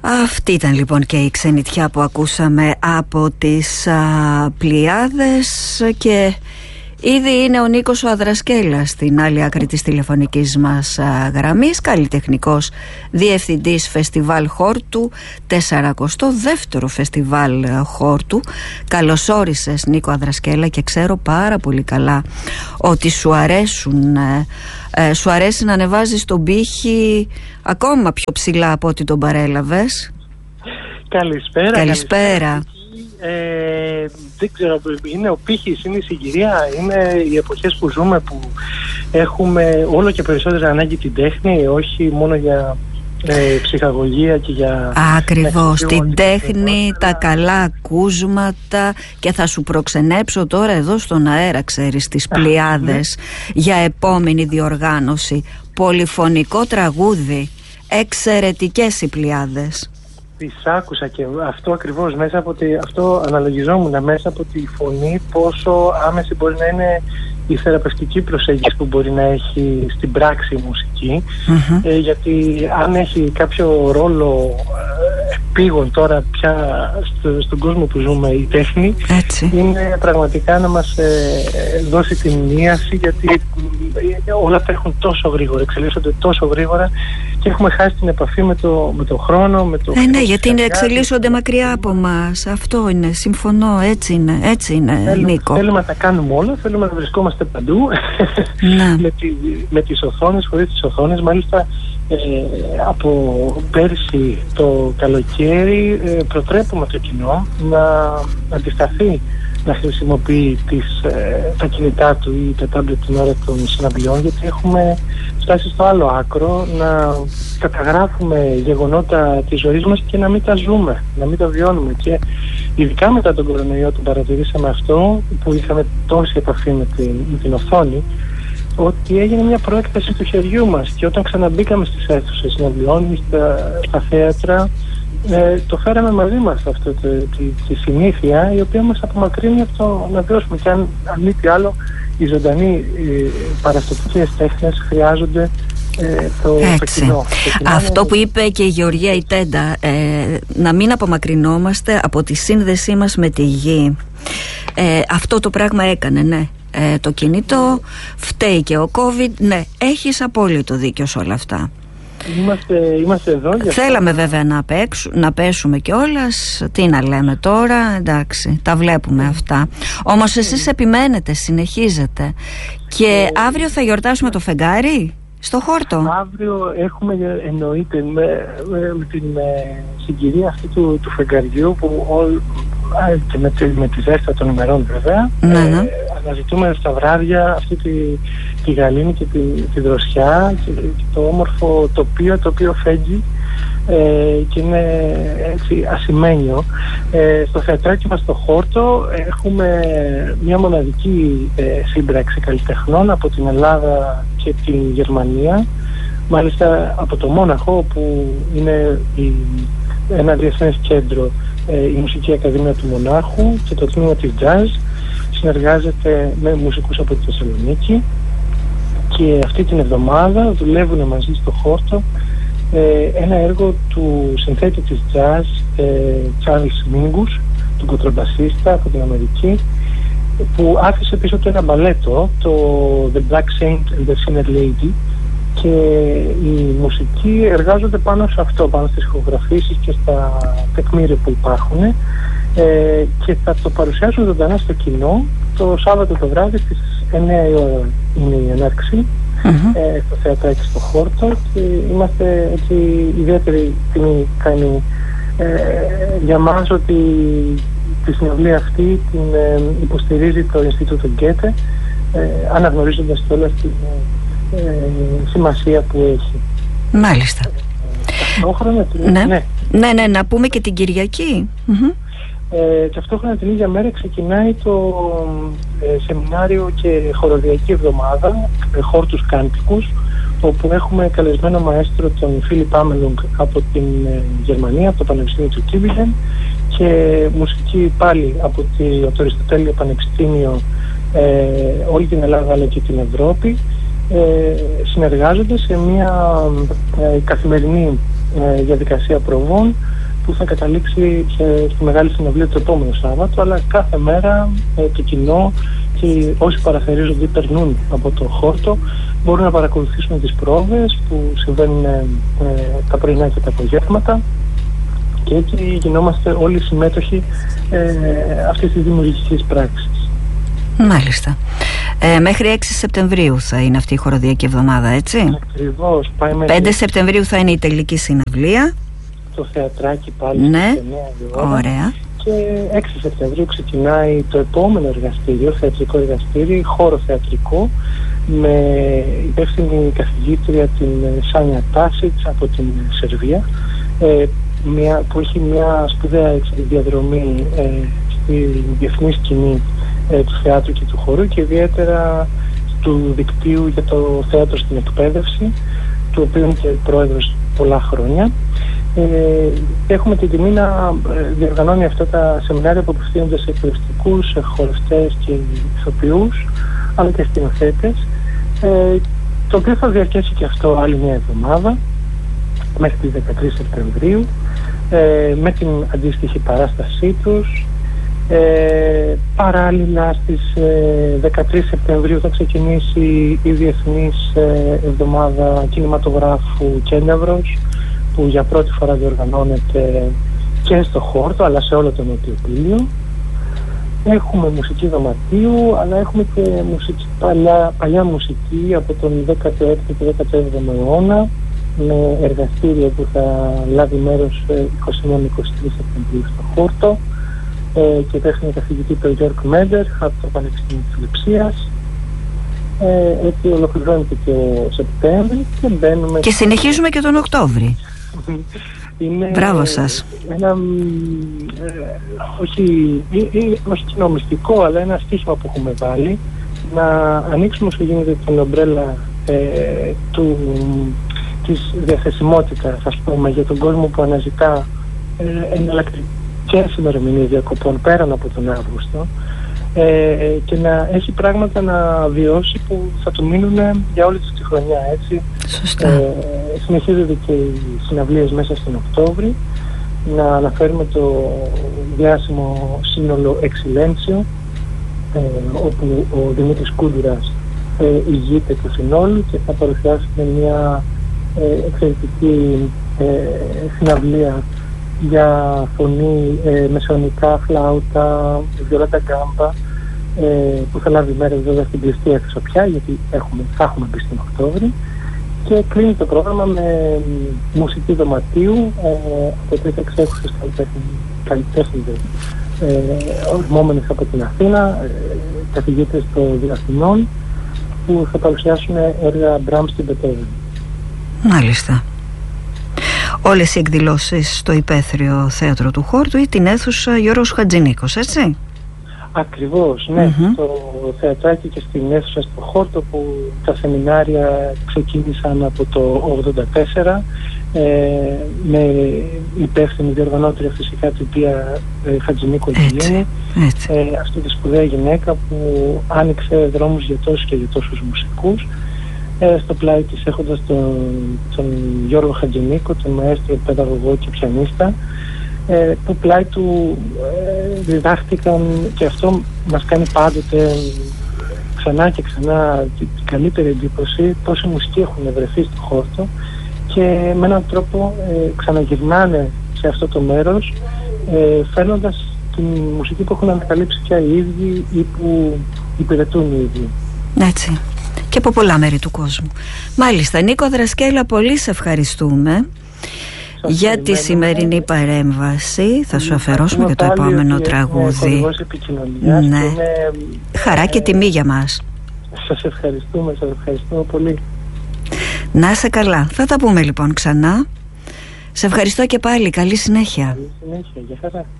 Αυτή ήταν λοιπόν και η ξενιτιά που ακούσαμε από τις Πλιάδες, και ήδη είναι ο Νίκος ο Αδρασκέλας στην άλλη άκρη της τηλεφωνικής μας γραμμής, καλλιτεχνικός διευθυντής Φεστιβάλ Χόρτου, 42ο Φεστιβάλ Χόρτου. Καλώς όρισες, Νίκο Αδρασκέλα, και ξέρω πάρα πολύ καλά ότι σου αρέσει να ανεβάζεις τον πύχη ακόμα πιο ψηλά από ό,τι τον παρέλαβες. Καλησπέρα. Δεν ξέρω, είναι ο πύχης, είναι η συγκυρία, είναι οι εποχές που ζούμε, που έχουμε όλο και περισσότερη ανάγκη την τέχνη, όχι μόνο για ψυχαγωγία και για... Ακριβώς, την τέχνη, τα καλά ακούσματα. Και θα σου προξενέψω τώρα εδώ στον αέρα, ξέρεις, τις Πλιάδες για επόμενη διοργάνωση. Πολυφωνικό τραγούδι, εξαιρετικές οι Πλιάδες. Τις άκουσα και αυτό ακριβώς, αυτό αναλογιζόμουν μέσα από τη φωνή, πόσο άμεση μπορεί να είναι η θεραπευτική προσέγγιση που μπορεί να έχει στην πράξη η μουσική, γιατί αν έχει κάποιο ρόλο επίγον τώρα πια στον κόσμο που ζούμε η τέχνη, είναι πραγματικά να μας δώσει την μοίαση, γιατί όλα τρέχουν τόσο γρήγορα, εξελίσσονται τόσο γρήγορα και έχουμε χάσει την επαφή με το χρόνο, με το... Ναι, γιατί εξελίσσονται μακριά από μας. Αυτό είναι, συμφωνώ, έτσι είναι, Νίκο. Θέλουμε να τα κάνουμε όλα, θέλουμε να βρισκόμαστε παντού, με τις οθόνες, χωρίς τις οθόνες. Μάλιστα από πέρσι το καλοκαίρι προτρέπουμε το κοινό να αντισταθεί να χρησιμοποιεί τα κινητά του ή τα τάμπλετ την ώρα των συναυλιών, γιατί έχουμε φτάσει στο άλλο άκρο να καταγράφουμε γεγονότα της ζωής μας και να μην τα ζούμε, να μην τα βιώνουμε. Και ειδικά μετά τον κορονοϊό το παρατηρήσαμε αυτό, που είχαμε τόση επαφή με την οθόνη, ότι έγινε μια προέκταση του χεριού μας, και όταν ξαναμπήκαμε στις αίθουσες συναυλιών ή στα θέατρα, το φέραμε μαζί μας αυτό, τη συνήθεια, η οποία μας απομακρύνει από το να βιώσουμε. Και αν μη τι άλλο, οι ζωντανοί παραστατικές τέχνες χρειάζονται το κοινό. Αυτό που είπε και η Γεωργία η Τέντα, να μην απομακρυνόμαστε από τη σύνδεσή μας με τη γη. Αυτό το πράγμα έκανε, ναι. Το κινητό, φταίει και ο COVID. Ναι, έχεις απόλυτο δίκιο σε όλα αυτά. Είμαστε εδώ για... Θέλαμε βέβαια να πέσουμε κιόλας. Τι να λέμε τώρα, εντάξει, τα βλέπουμε αυτά. Όμως εσείς επιμένετε, συνεχίζετε. Και αύριο θα γιορτάσουμε το φεγγάρι στο Χόρτο. Αύριο έχουμε, εννοείται, με την συγκυρία αυτή του φεγγαριού, που και με τη ζέστα των ημερών βέβαια, αναζητούμε στα βράδια αυτή τη γαλήνη και τη δροσιά και το όμορφο τοπίο, το οποίο φέγγει και είναι έτσι ασημένιο. Στο θεατράκι μας στο Χόρτο έχουμε μια μοναδική σύμπραξη καλλιτεχνών από την Ελλάδα και την Γερμανία, μάλιστα από το Μόναχο, που είναι ένα διεθνές κέντρο, η Μουσική Ακαδημία του Μονάχου, και το τμήμα της Jazz συνεργάζεται με μουσικούς από τη Θεσσαλονίκη, και αυτή την εβδομάδα δουλεύουν μαζί στο Χόρτο ένα έργο του συνθέτη της Jazz Charles Mingus, του κοντραμπασίστα από την Αμερική, που άφησε πίσω του ένα μπαλέτο, το The Black Saint and the Sinner Lady, και οι μουσικοί εργάζονται πάνω σε αυτό, πάνω στις ηχογραφήσεις και στα τεκμήρια που υπάρχουν, και θα το παρουσιάσουν ζωντανά στο κοινό το Σάββατο το βράδυ στις 9 η ώρα είναι η έναρξη, στο θεατράκι στο Χόρτο, και είμαστε έτσι ιδιαίτερη τιμή κάνει για μας ότι τη συναυλία αυτή την υποστηρίζει το Ινστιτούτο Γκέτε, αναγνωρίζοντας κιόλας την σημασία που έχει. Μάλιστα. Ταυτόχρονα ναι, να πούμε και την Κυριακή. Ταυτόχρονα την ίδια μέρα ξεκινάει το σεμινάριο και χοροδιακή εβδομάδα, Χόρτους Κάντικους, όπου έχουμε καλεσμένο μαέστρο τον Φίλιπ Άμελουγκ από την Γερμανία, από το Πανεπιστήμιο του Τübingen, και μουσική πάλι από το Αριστοτέλειο Πανεπιστήμιο, όλη την Ελλάδα αλλά και την Ευρώπη. Συνεργάζονται σε μια καθημερινή διαδικασία προβών που θα καταλήξει στη μεγάλη συναυλία το επόμενο Σάββατο, αλλά κάθε μέρα το κοινό και όσοι παραθερίζονται ή περνούν από το χόρτο μπορούν να παρακολουθήσουν τις πρόβες που συμβαίνουν τα πρωινά και τα απογεύματα, και έτσι γινόμαστε όλοι συμμέτοχοι αυτής της δημιουργικής πράξης. Μάλιστα. Μέχρι 6 Σεπτεμβρίου θα είναι αυτή η χοροδιακή εβδομάδα, έτσι? Ακριβώς. 5 Σεπτεμβρίου θα είναι η τελική συναυλία. Το θεατράκι πάλι, ναι, στις 9 η ώρα. Ωραία. Και 6 Σεπτεμβρίου ξεκινάει το επόμενο εργαστήριο, θεατρικό εργαστήριο, χώρο θεατρικό, με υπεύθυνη καθηγήτρια την Σάνια Τάσιτς από την Σερβία, που έχει μια σπουδαία διαδρομή στη διεθνή σκηνή του θεάτρου και του χορού, και ιδιαίτερα του δικτύου για το θέατρο στην εκπαίδευση, του οποίου είναι και πρόεδρος πολλά χρόνια. Έχουμε την τιμή να διοργανώνει αυτά τα σεμινάρια που απευθύνονται σε εκπαιδευτικούς, σε χορευτές και ηθοποιούς, αλλά και σκηνοθέτες, το οποίο θα διαρκέσει και αυτό άλλη μια εβδομάδα μέχρι τις 13 Σεπτεμβρίου, με την αντίστοιχη παράστασή τους. Παράλληλα στις 13 Σεπτεμβρίου θα ξεκινήσει η Διεθνής Εβδομάδα Κινηματογράφου Κέντευρος, που για πρώτη φορά διοργανώνεται και στο χόρτο αλλά σε όλο το Νότιο Πήλιο. Έχουμε μουσική δωματίου, αλλά έχουμε και παλιά μουσική από τον 16ο και 17ο αιώνα, με εργαστήριο που θα λάβει μέρος 21 με 23 Σεπτεμβρίου στο χόρτο, και υπεύθυνο καθηγητή τον Γιώργο Μέντερ από το Πανεπιστήμιο της Λειψίας. Έτσι ολοκληρώνεται και ο Σεπτέμβρη και μπαίνουμε... Και συνεχίζουμε και τον Οκτώβρη. Μπράβο σας. Ένα, όχι κοινό μυστικό, αλλά ένα στίχημα που έχουμε βάλει, να ανοίξουμε όσο γίνεται την ομπρέλα της διαθεσιμότητας, ας πούμε, για τον κόσμο που αναζητά εναλλακτικές ημερομηνίες διακοπών πέραν από τον Αύγουστο, και να έχει πράγματα να βιώσει που θα του μείνουν για όλη τη χρονιά, έτσι. Σωστά. Συνεχίζονται και οι συναυλίες μέσα στην Οκτώβρη. Να αναφέρουμε το διάσημο σύνολο Εξιλένσιο, όπου ο Δημήτρης Κούντουρας ηγείται του συνόλου και θα παρουσιάσει μια εξαιρετική συναυλία για φωνή, μεσαιωνικά, φλάουτα, βιολέτα γκάμπα, που θα λάβει μέρος βέβαια στην κλειστή αίθουσα πια, γιατί θα έχουμε μπει στην Οκτώβρη, και κλείνει το πρόγραμμα με μουσική δωματίου από τρεις εξέχουσες καλλιτέχνες ορμόμενες από την Αθήνα, καθηγήτες των δύο Αθηνών, που θα παρουσιάσουν έργα Μπραμ στην Μπετόβεν. Μάλιστα. Όλες οι εκδηλώσεις στο Υπαίθριο Θέατρο του Χόρτου ή την αίθουσα Γιώργος Χατζηνίκος, έτσι? Ακριβώς, ναι. Στο θεατράκι και στην αίθουσα στο Χόρτο, που τα σεμινάρια ξεκίνησαν από το 1984, με υπεύθυνη διοργανώτρια φυσικά την Πία Χατζηνίκου Ελένη, αυτή τη σπουδαία γυναίκα που άνοιξε δρόμους για τόσους και για τόσους μουσικούς. Στο πλάι της έχοντας τον Γιώργο Χατζηνίκο, τον μαέστρο, παιδαγωγό και πιανίστα, που πλάι του διδάχτηκαν, και αυτό μας κάνει πάντοτε ξανά και ξανά την καλύτερη εντύπωση, πόση μουσική έχουν βρεθεί στο χόρτο και με έναν τρόπο ξαναγυρνάνε σε αυτό το μέρος, φέρνοντας την μουσική που έχουν ανακαλύψει πια οι ίδιοι ή που υπηρετούν οι ίδιοι. Έτσι. Και από πολλά μέρη του κόσμου. Μάλιστα, Νίκο Δρασκέλα, πολύ σε ευχαριστούμε για τη σημερινή παρέμβαση. Θα σου αφαιρώσουμε και το επόμενο τραγούδι. Ναι. Χαρά και τιμή για μας. Σας ευχαριστούμε πολύ. Να είσαι καλά. Θα τα πούμε λοιπόν ξανά. Σε ευχαριστώ και πάλι. Καλή συνέχεια. Καλή συνέχεια. Γεια χαρά.